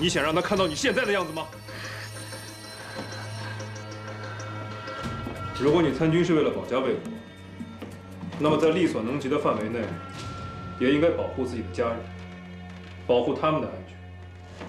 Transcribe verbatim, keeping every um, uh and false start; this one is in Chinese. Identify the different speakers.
Speaker 1: 你想让他看到你现在的样子吗？如果你参军是为了保家卫国，那么在力所能及的范围内，也应该保护自己的家人，保护他们的安全。